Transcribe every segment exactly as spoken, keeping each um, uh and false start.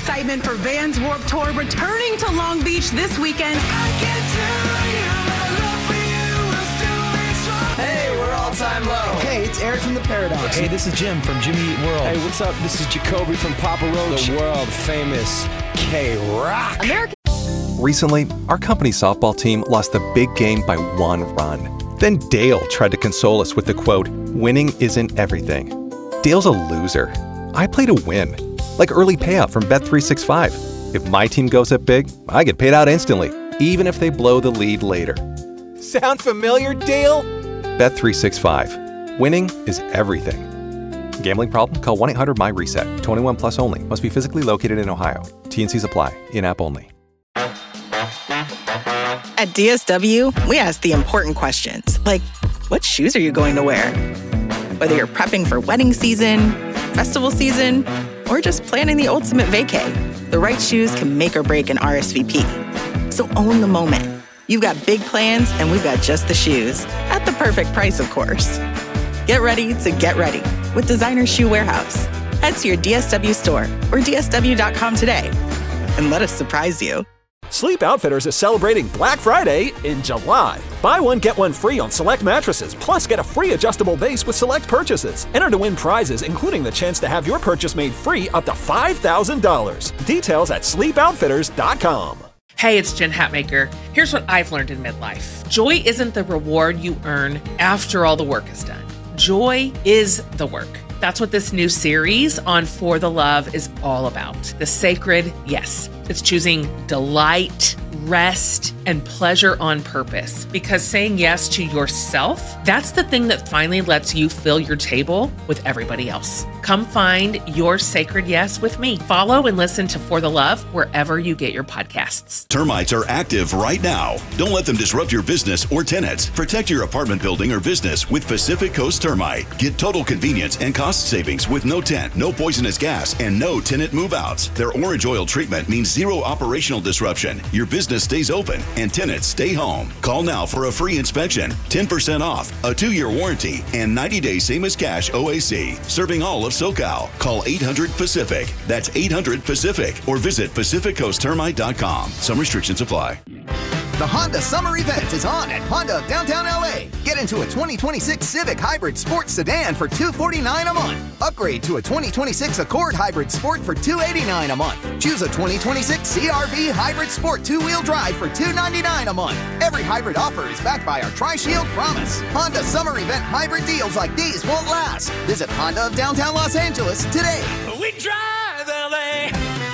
excitement for Vans Warped Tour returning to Long Beach this weekend. I can tell you my love for you will still be strong. Hey, we're all time low. Hey, it's Eric from The Paradox. Hey, this is Jim from Jimmy Eat World. Hey, what's up? This is Jacoby from Papa Roach. The world famous K-Rock. American. Recently, our company softball team lost the big game by one run. Then Dale tried to console us with the quote, "Winning isn't everything." Dale's a loser. I play to win. Like early payout from Bet three sixty-five. If my team goes up big, I get paid out instantly, even if they blow the lead later. Sound familiar, Dale? Bet three sixty-five. Winning is everything. Gambling problem? Call one eight hundred my reset. twenty-one plus only. Must be physically located in Ohio. T N Cs apply. In-app only. At D S W, we ask the important questions, like, what shoes are you going to wear? Whether you're prepping for wedding season, festival season, or just planning the ultimate vacay, the right shoes can make or break an R S V P. So own the moment. You've got big plans, and we've got just the shoes. At the perfect price, of course. Get ready to get ready with Designer Shoe Warehouse. Head to your D S W store or D S W dot com today and let us surprise you. Sleep Outfitters is celebrating Black Friday in July. Buy one, get one free on select mattresses, plus get a free adjustable base with select purchases. Enter to win prizes, including the chance to have your purchase made free up to five thousand dollars. Details at sleep outfitters dot com. Hey, it's Jen Hatmaker. Here's what I've learned in midlife. Joy isn't the reward you earn after all the work is done. Joy is the work. That's what this new series on For the Love is all about. The sacred yes. It's choosing delight, rest, and pleasure on purpose. Because saying yes to yourself, that's the thing that finally lets you fill your table with everybody else. Come find your sacred yes with me. Follow and listen to For the Love wherever you get your podcasts. Termites are active right now. Don't let them disrupt your business or tenants. Protect your apartment building or business with Pacific Coast Termite. Get total convenience and cost savings with no tent, no poisonous gas, and no tenant move-outs. Their orange oil treatment means zero operational disruption. Your business stays open and tenants stay home. Call now for a free inspection, ten percent off, a two-year warranty, and ninety day same as cash O A C. Serving all of SoCal. Call eight hundred Pacific. That's eight hundred Pacific. Or visit pacific coast termite dot com. Some restrictions apply. The Honda Summer Event is on at Honda of Downtown L A. Get into a twenty twenty-six Civic Hybrid Sport Sedan for two hundred forty-nine dollars a month. Upgrade to a twenty twenty-six Accord Hybrid Sport for two hundred eighty-nine dollars a month. Choose a twenty twenty-six C R V Hybrid Sport two-wheel drive for two hundred ninety-nine dollars a month. Every hybrid offer is backed by our Tri-Shield promise. Honda Summer Event hybrid deals like these won't last. Visit Honda of Downtown Los Angeles today. We drive L A.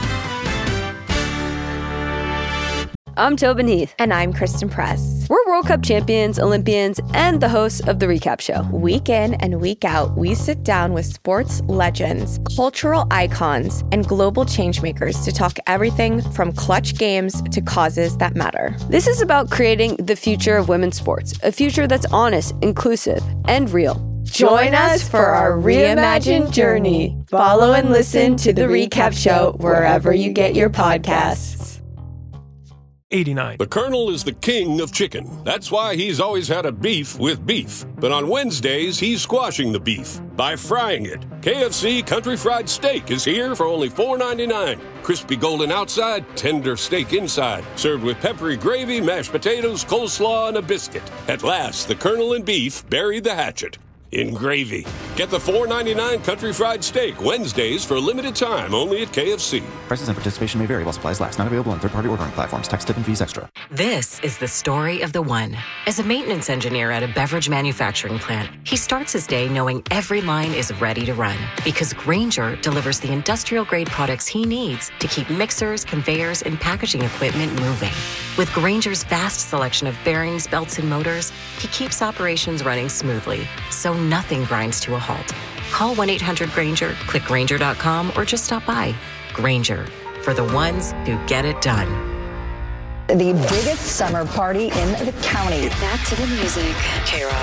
I'm Tobin Heath. And I'm Kristen Press. We're World Cup champions, Olympians, and the hosts of The Recap Show. Week in and week out, we sit down with sports legends, cultural icons, and global changemakers to talk everything from clutch games to causes that matter. This is about creating the future of women's sports, a future that's honest, inclusive, and real. Join us for our reimagined journey. Follow and listen to The Recap Show wherever you get your podcasts. eighty-nine. The Colonel is the king of chicken. That's why he's always had a beef with beef. But on Wednesdays, he's squashing the beef by frying it. K F C Country Fried Steak is here for only four ninety-nine. Crispy golden outside, tender steak inside. Served with peppery gravy, mashed potatoes, coleslaw, and a biscuit. At last, the Colonel and beef bury the hatchet in gravy. Get the four ninety-nine Country Fried Steak Wednesdays for a limited time only at K F C. Prices and participation may vary while supplies last. Not available on third-party ordering platforms. Tax, tip, and fees extra. This is the story of the one. As a maintenance engineer at a beverage manufacturing plant, he starts his day knowing every line is ready to run because Grainger delivers the industrial-grade products he needs to keep mixers, conveyors, and packaging equipment moving. With Grainger's vast selection of bearings, belts, and motors, he keeps operations running smoothly, so nothing grinds to a halt. Call one eight hundred Grainger, click Grainger dot com, or just stop by. Grainger, for the ones who get it done. The biggest summer party in the county. Back to the music. K-Rock.